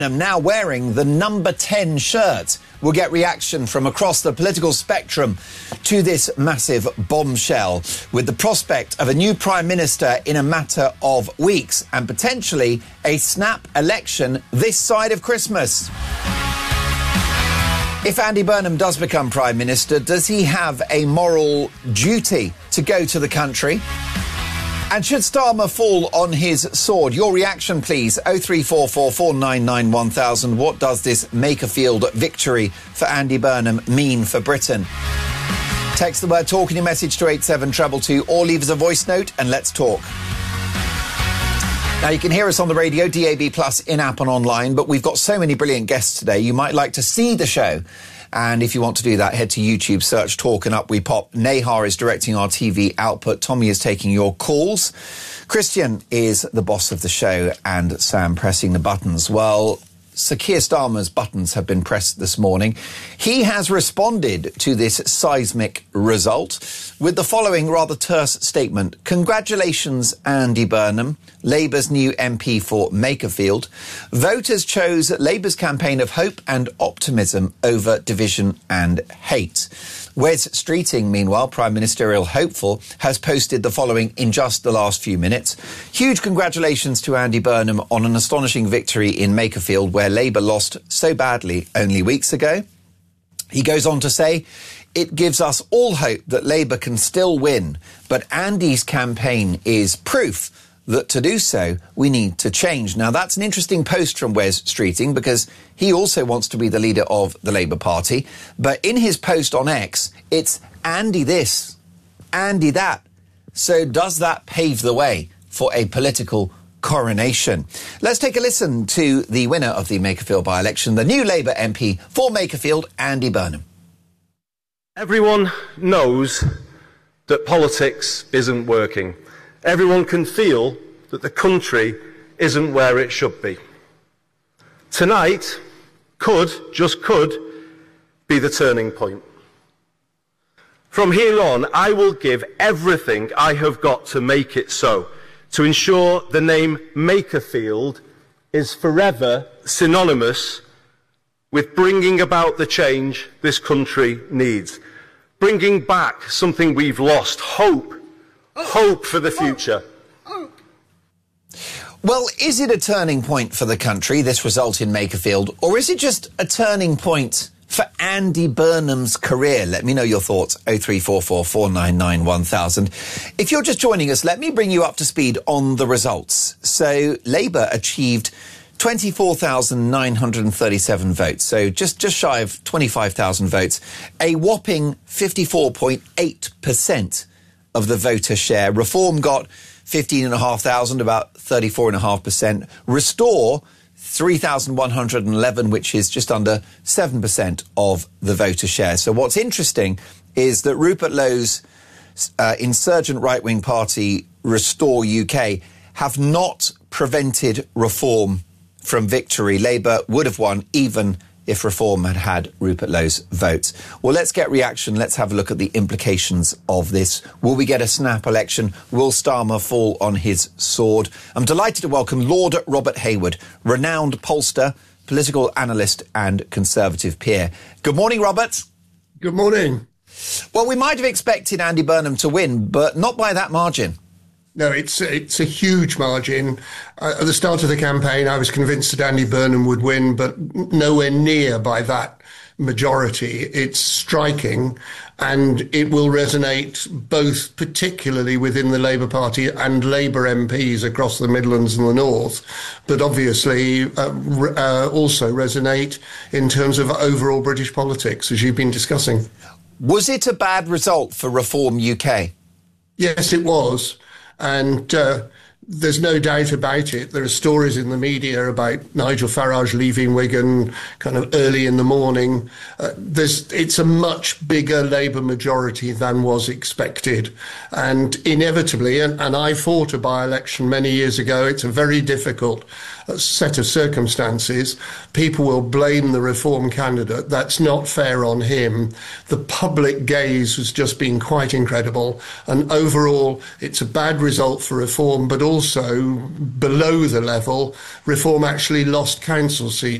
I'm now wearing the number 10 shirt. We'll get reaction from across the political spectrum to this massive bombshell, with the prospect of a new Prime Minister in a matter of weeks and potentially a snap election this side of Christmas. If Andy Burnham does become Prime Minister, does he have a moral duty to go to the country? And should Starmer fall on his sword? Your reaction, please. 0344 499 1000. What does this Makerfield victory for Andy Burnham mean for Britain? Text the word TALK in your message to 87222 or leave us a voice note and let's talk. Now, you can hear us on the radio, DAB+, in-app and online, but we've got so many brilliant guests today. You might like to see the show. And if you want to do that, head to YouTube, search Talk and up we pop. Nahar is directing our TV output. Tommy is taking your calls. Christian is the boss of the show and Sam pressing the buttons. Well, Sir Keir Starmer's buttons have been pressed this morning. He has responded to this seismic result with the following rather terse statement. Congratulations, Andy Burnham, Labour's new MP for Makerfield. Voters chose Labour's campaign of hope and optimism over division and hate. Wes Streeting, meanwhile, Prime Ministerial hopeful, has posted the following in just the last few minutes. Huge congratulations to Andy Burnham on an astonishing victory in Makerfield, where Labour lost so badly only weeks ago. He goes on to say, it gives us all hope that Labour can still win, but Andy's campaign is proof that to do so, we need to change. Now, that's an interesting post from Wes Streeting because he also wants to be the leader of the Labour Party. But in his post on X, it's Andy this, Andy that. So does that pave the way for a political coronation? Let's take a listen to the winner of the Makerfield by-election, the new Labour MP for Makerfield, Andy Burnham. Everyone knows that politics isn't working. Everyone can feel that the country isn't where it should be. Tonight just could, be the turning point. From here on, I will give everything I have got to make it so, to ensure the name Makerfield is forever synonymous with bringing about the change this country needs. Bringing back something we've lost, hope. Hope for the future. Well, is it a turning point for the country, this result in Makerfield, or is it just a turning point for Andy Burnham's career? Let me know your thoughts, 0344 499 1000. If you're just joining us, let me bring you up to speed on the results. So, Labour achieved 24,937 votes, so just shy of 25,000 votes, a whopping 54.8% of the voter share. Reform got 15,500, about 34.5%. Restore 3,111, which is just under 7% of the voter share. So what's interesting is that Rupert Lowe's insurgent right-wing party, Restore UK, have not prevented Reform from victory. Labour would have won even if Reform had had Rupert Lowe's votes. Well, let's get reaction. Let's have a look at the implications of this. Will we get a snap election? Will Starmer fall on his sword? I'm delighted to welcome Lord Robert Hayward, renowned pollster, political analyst and Conservative peer. Good morning, Robert. Good morning. Well, we might have expected Andy Burnham to win, but not by that margin. No, it's a huge margin. At the start of the campaign, I was convinced that Andy Burnham would win, but nowhere near by that majority. It's striking, and it will resonate both particularly within the Labour Party and Labour MPs across the Midlands and the North, but obviously also resonate in terms of overall British politics, as you've been discussing. Was it a bad result for Reform UK? Yes, it was. And there's no doubt about it. There are stories in the media about Nigel Farage leaving Wigan kind of early in the morning. It's a much bigger Labour majority than was expected. And inevitably, and I fought a by-election many years ago, it's a very difficult set of circumstances, people will blame the Reform candidate. That's not fair on him. The public gaze has just been quite incredible. And overall, it's a bad result for Reform, but also below the level, Reform actually lost council seats.